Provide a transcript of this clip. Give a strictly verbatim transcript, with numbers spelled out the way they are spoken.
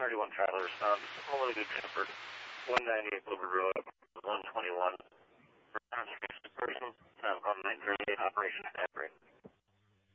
thirty-one Traveler response, only good Shepherd, one ninety-eight Bluebird Road, one twenty-one. For conservation person, um, on nine thirty-eight operation.